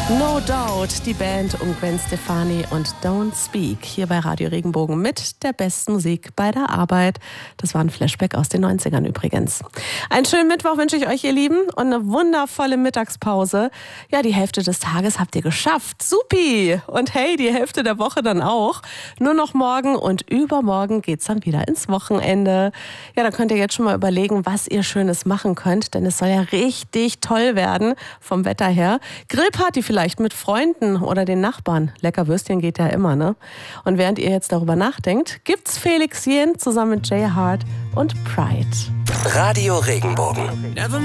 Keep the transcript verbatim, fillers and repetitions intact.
No Doubt, die Band um Gwen Stefani und Don't Speak hier bei Radio Regenbogen mit der besten Musik bei der Arbeit. Das war ein Flashback aus den neunzigern übrigens. Einen schönen Mittwoch wünsche ich euch, ihr Lieben, und eine wundervolle Mittagspause. Ja, die Hälfte des Tages habt ihr geschafft. Supi! Und hey, die Hälfte der Woche dann auch. Nur noch morgen und übermorgen geht's dann wieder ins Wochenende. Ja, da könnt ihr jetzt schon mal überlegen, was ihr Schönes machen könnt, denn es soll ja richtig toll werden vom Wetter her. Grillparty vielleicht mit Freunden oder den Nachbarn. Lecker Würstchen geht ja immer, ne? Und während ihr jetzt darüber nachdenkt, gibt's Felix Jähn zusammen mit Jay Hart und Pride. Radio Regenbogen.